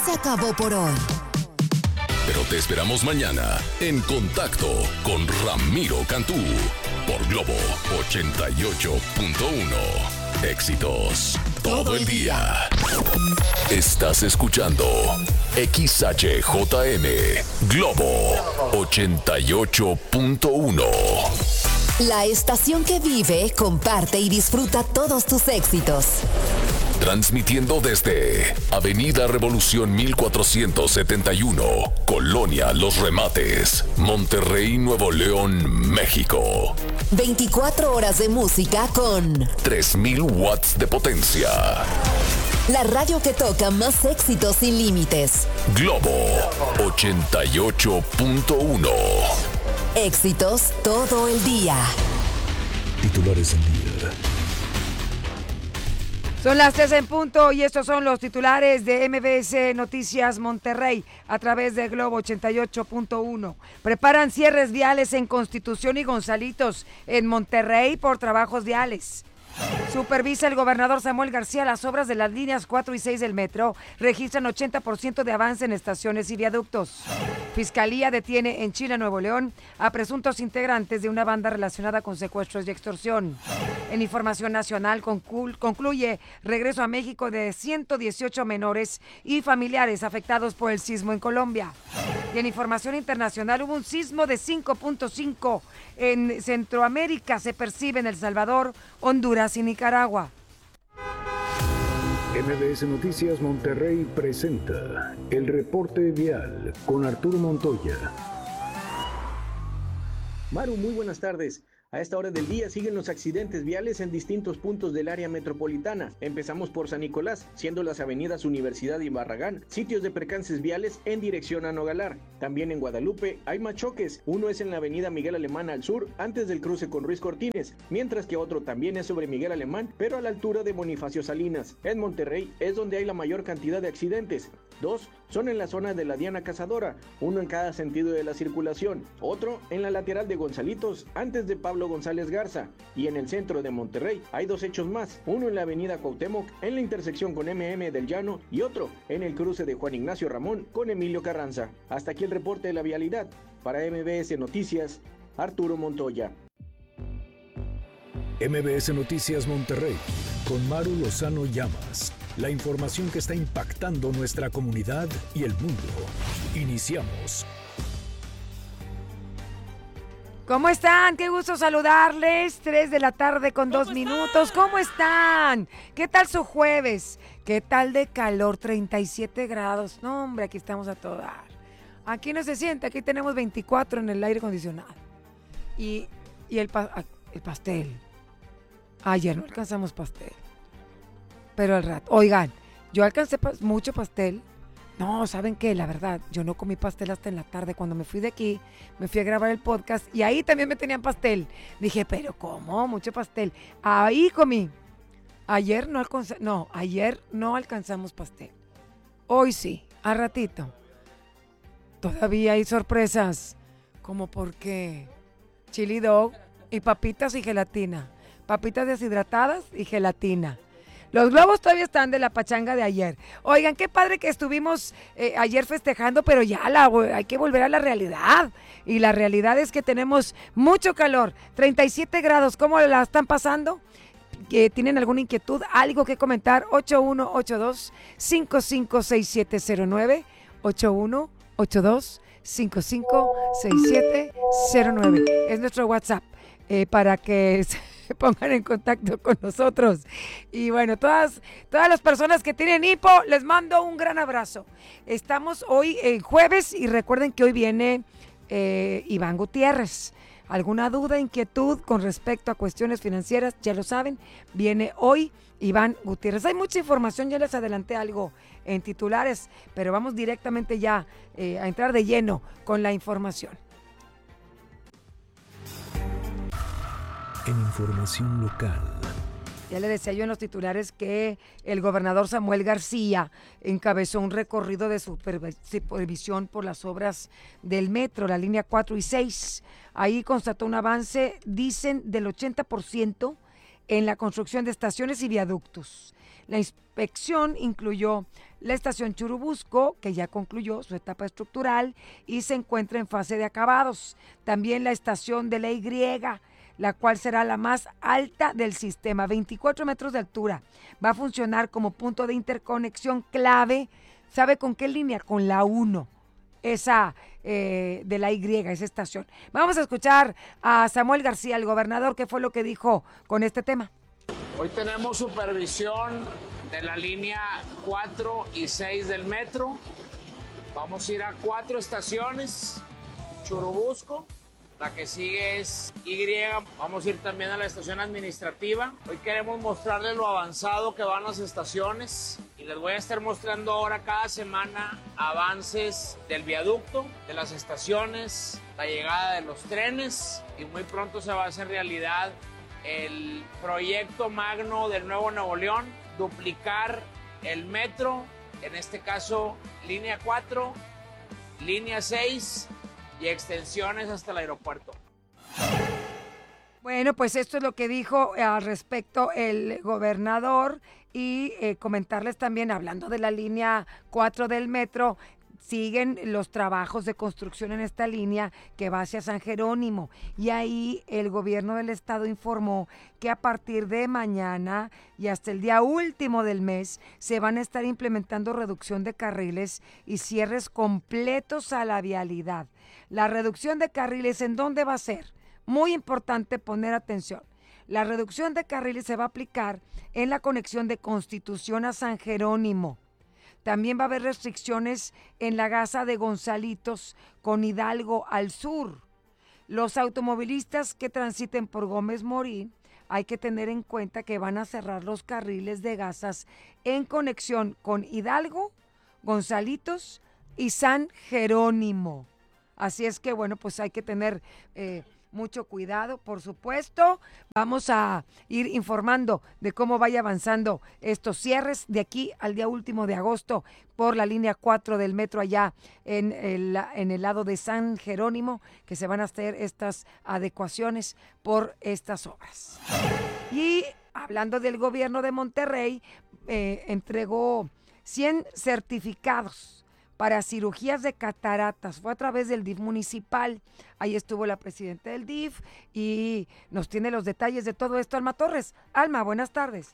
Se acabó por hoy. Pero te esperamos mañana en Contacto con Ramiro Cantú por Globo 88.1. Éxitos todo el día. Estás escuchando XHJM Globo 88.1. La estación que vive, comparte y disfruta todos tus éxitos. Transmitiendo desde Avenida Revolución 1471, Colonia Los Remates, Monterrey, Nuevo León, México. 24 horas de música con 3000 watts de potencia. La radio que toca más éxitos sin límites. Globo 88.1. Éxitos todo el día. Titulares del día. Son las 3 en punto y estos son los titulares de MBS Noticias Monterrey a través de Globo 88.1. Preparan cierres viales en Constitución y Gonzalitos en Monterrey por trabajos viales. Supervisa el gobernador Samuel García las obras de las líneas 4 y 6 del metro. Registran 80% de avance en estaciones y viaductos. Fiscalía detiene en Chile, Nuevo León, a presuntos integrantes de una banda relacionada con secuestros y extorsión. En información nacional concluye regreso a México de 118 menores y familiares afectados por el sismo en Colombia. Y en información internacional hubo un sismo de 5.5 en Centroamérica. Se percibe en El Salvador, Honduras y Nicaragua. MBS Noticias Monterrey presenta el reporte vial con Arturo Montoya. Maru, muy buenas tardes. A esta hora del día siguen los accidentes viales en distintos puntos del área metropolitana. Empezamos por San Nicolás, siendo las avenidas Universidad y Barragán sitios de percances viales en dirección a Nogalar. También en Guadalupe hay más choques. Uno es en la avenida Miguel Alemán al sur, antes del cruce con Ruiz Cortines, mientras que otro también es sobre Miguel Alemán, pero a la altura de Bonifacio Salinas. En Monterrey es donde hay la mayor cantidad de accidentes. 2 son en la zona de la Diana Cazadora, uno en cada sentido de la circulación. Otro en la lateral de Gonzalitos, antes de Pablo González Garza. Y en el centro de Monterrey hay 2 hechos más, uno en la avenida Cuauhtémoc, en la intersección con MM del Llano, y otro en el cruce de Juan Ignacio Ramón con Emilio Carranza. Hasta aquí el reporte de la vialidad. Para MBS Noticias, Arturo Montoya. MBS Noticias Monterrey con Maru Lozano Llamas. La información que está impactando nuestra comunidad y el mundo. Iniciamos. ¿Cómo están? Qué gusto saludarles. 3 de la tarde con 2 minutos. ¿Cómo están? ¿Qué tal su jueves? ¿Qué tal de calor? 37 grados. No, hombre, aquí estamos a todo dar. Aquí no se siente, aquí tenemos 24 en el aire acondicionado. Y el pastel. Ayer no alcanzamos pastel. Pero al rato. Oigan, yo alcancé mucho pastel. No, ¿saben qué? La verdad, yo no comí pastel hasta en la tarde. Cuando me fui de aquí, me fui a grabar el podcast y ahí también me tenían pastel. Dije, ¿pero cómo? Mucho pastel. Ahí comí. Ayer no alcanzamos pastel. Hoy sí, al ratito. Todavía hay sorpresas. Como porque chili dog y papitas y gelatina. Papitas deshidratadas y gelatina. Los globos todavía están de la pachanga de ayer. Oigan, qué padre que estuvimos ayer festejando, pero ya hay que volver a la realidad. Y la realidad es que tenemos mucho calor. 37 grados, ¿cómo la están pasando? ¿Tienen alguna inquietud? ¿Algo que comentar? 8182-556709. 8182-556709. Es nuestro WhatsApp para que se pongan en contacto con nosotros. Y bueno, todas las personas que tienen hipo, les mando un gran abrazo. Estamos hoy jueves y recuerden que hoy viene Iván Gutiérrez. ¿Alguna duda, inquietud con respecto a cuestiones financieras? Ya lo saben, viene hoy Iván Gutiérrez. Hay mucha información, ya les adelanté algo en titulares, pero vamos directamente ya a entrar de lleno con la información. En información local. Ya le decía yo en los titulares que el gobernador Samuel García encabezó un recorrido de supervisión por las obras del metro, la línea 4 y 6. Ahí constató un avance, dicen, del 80% en la construcción de estaciones y viaductos. La inspección incluyó la estación Churubusco, que ya concluyó su etapa estructural y se encuentra en fase de acabados. También la estación de la Y, la cual será la más alta del sistema, 24 metros de altura. Va a funcionar como punto de interconexión clave. ¿Sabe con qué línea? Con la 1. Esa de la Y, esa estación. Vamos a escuchar a Samuel García, el gobernador, qué fue lo que dijo con este tema. Hoy tenemos supervisión de la línea 4 y 6 del metro. Vamos a ir a 4 estaciones. Churubusco, la que sigue es Y. Vamos a ir también a la estación administrativa. Hoy queremos mostrarles lo avanzado que van las estaciones y les voy a estar mostrando ahora cada semana avances del viaducto, de las estaciones, la llegada de los trenes y muy pronto se va a hacer realidad el proyecto magno del Nuevo Nuevo León, duplicar el metro, en este caso línea 4, línea 6 y extensiones hasta el aeropuerto. Bueno, pues esto es lo que dijo al respecto el gobernador y comentarles también, hablando de la línea 4 del metro, siguen los trabajos de construcción en esta línea que va hacia San Jerónimo y ahí el gobierno del estado informó que a partir de mañana y hasta el día último del mes se van a estar implementando reducción de carriles y cierres completos a la vialidad. La reducción de carriles, ¿en dónde va a ser? Muy importante poner atención. La reducción de carriles se va a aplicar en la conexión de Constitución a San Jerónimo. También va a haber restricciones en la gasa de Gonzalitos con Hidalgo al sur. Los automovilistas que transiten por Gómez Morín, hay que tener en cuenta que van a cerrar los carriles de gasas en conexión con Hidalgo, Gonzalitos y San Jerónimo. Así es que, bueno, pues hay que tener mucho cuidado, por supuesto. Vamos a ir informando de cómo vaya avanzando estos cierres de aquí al día último de agosto por la línea 4 del metro allá en el lado de San Jerónimo, que se van a hacer estas adecuaciones por estas obras. Y hablando del gobierno de Monterrey, entregó 100 certificados para cirugías de cataratas. Fue a través del DIF municipal. Ahí estuvo la presidenta del DIF y nos tiene los detalles de todo esto. Alma Torres. Alma, buenas tardes.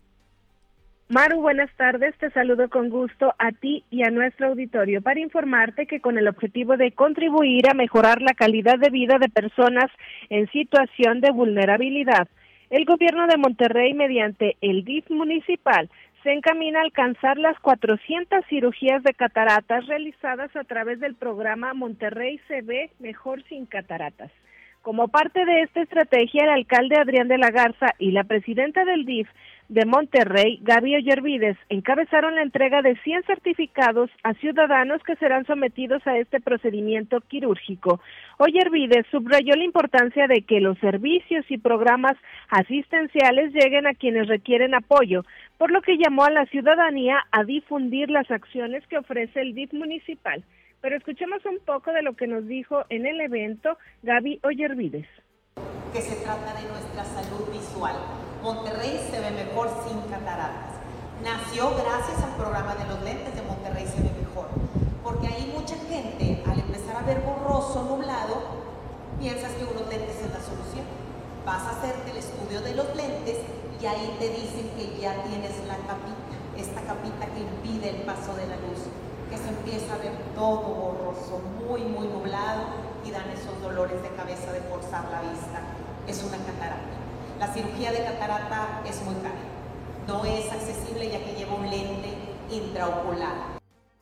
Maru, buenas tardes. Te saludo con gusto a ti y a nuestro auditorio para informarte que con el objetivo de contribuir a mejorar la calidad de vida de personas en situación de vulnerabilidad, el gobierno de Monterrey, mediante el DIF municipal, se encamina a alcanzar las 400 cirugías de cataratas realizadas a través del programa Monterrey se ve mejor sin cataratas. Como parte de esta estrategia, el alcalde Adrián de la Garza y la presidenta del DIF de Monterrey, Gaby Ollervides, encabezaron la entrega de 100 certificados a ciudadanos que serán sometidos a este procedimiento quirúrgico. Ollervides subrayó la importancia de que los servicios y programas asistenciales lleguen a quienes requieren apoyo, por lo que llamó a la ciudadanía a difundir las acciones que ofrece el DIF municipal. Pero escuchemos un poco de lo que nos dijo en el evento Gaby Ollervides. Que se trata de nuestra salud visual. Monterrey se ve mejor sin cataratas. Nació gracias al programa de los lentes de Monterrey se ve mejor, porque ahí mucha gente, al empezar a ver borroso, nublado, piensas que unos lentes es la solución. Vas a hacerte el estudio de los lentes y ahí te dicen que ya tienes la capita, esta capita que impide el paso de la luz, que se empieza a ver todo borroso, muy nublado y dan esos dolores de cabeza de forzar la vista. Es una catarata. La cirugía de catarata es muy cara. No es accesible ya que lleva un lente intraocular.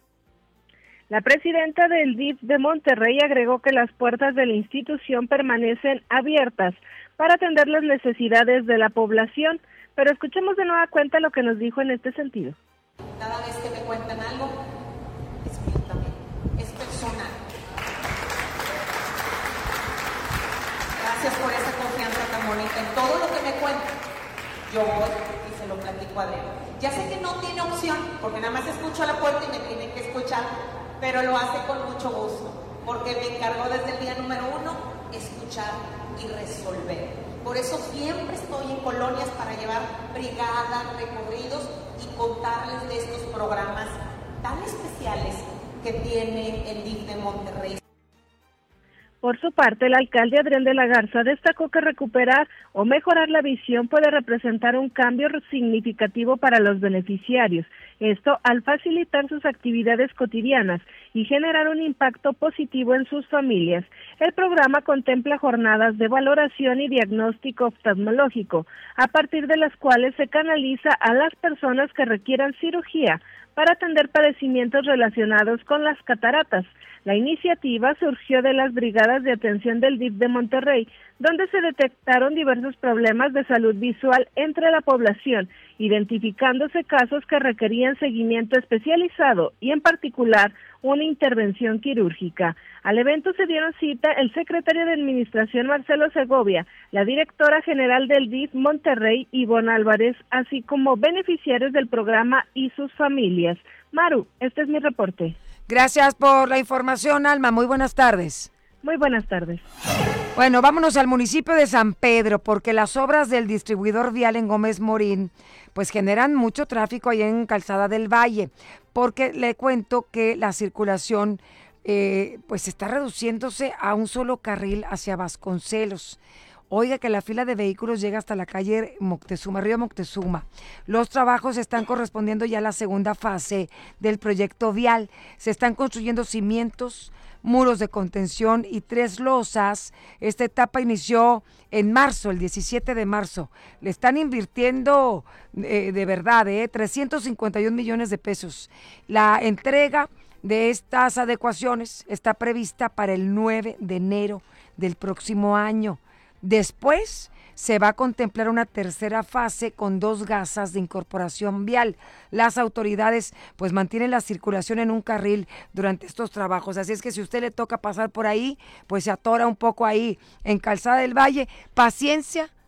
La presidenta del DIF de Monterrey agregó que las puertas de la institución permanecen abiertas para atender las necesidades de la población, pero escuchemos de nueva cuenta lo que nos dijo en este sentido. Cada vez que me cuentan algo, explícame, es personal. Gracias por esa confianza tan bonita en todo lo que me cuentan. Yo voy y se lo platico a Adrián. Ya sé que no tiene opción, porque nada más escucho a la puerta y me tienen que escuchar, pero lo hace con mucho gusto, porque me encargó desde el día número 1 escuchar y resolver. Por eso siempre estoy en colonias para llevar brigadas, recorridos y contarles de estos programas tan especiales que tiene el DIF de Monterrey. Por su parte, el alcalde Adrián de la Garza destacó que recuperar o mejorar la visión puede representar un cambio significativo para los beneficiarios, esto al facilitar sus actividades cotidianas y generar un impacto positivo en sus familias. El programa contempla jornadas de valoración y diagnóstico oftalmológico, a partir de las cuales se canaliza a las personas que requieran cirugía para atender padecimientos relacionados con las cataratas. La iniciativa surgió de las brigadas de atención del DIF de Monterrey, donde se detectaron diversos problemas de salud visual entre la población, identificándose casos que requerían seguimiento especializado y, en particular, una intervención quirúrgica. Al evento se dieron cita el secretario de Administración Marcelo Segovia, la directora general del DIF Monterrey Ivonne Álvarez, así como beneficiarios del programa y sus familias. Maru, este es mi reporte. Gracias por la información, Alma. Muy buenas tardes. Muy buenas tardes. Bueno, vámonos al municipio de San Pedro, porque las obras del distribuidor vial en Gómez Morín pues generan mucho tráfico ahí en Calzada del Valle, porque le cuento que la circulación pues está reduciéndose a un solo carril hacia Vasconcelos. Oiga, que la fila de vehículos llega hasta la calle Moctezuma, Río Moctezuma. Los trabajos están correspondiendo ya a la segunda fase del proyecto vial. Se están construyendo cimientos, muros de contención y 3 losas. Esta etapa inició en marzo, el 17 de marzo. Le están invirtiendo de verdad 351 millones de pesos. La entrega de estas adecuaciones está prevista para el 9 de enero del próximo año. Después se va a contemplar una tercera fase con 2 gasas de incorporación vial. Las autoridades pues mantienen la circulación en un carril durante estos trabajos. Así es que si usted le toca pasar por ahí, pues se atora un poco ahí en Calzada del Valle. Paciencia,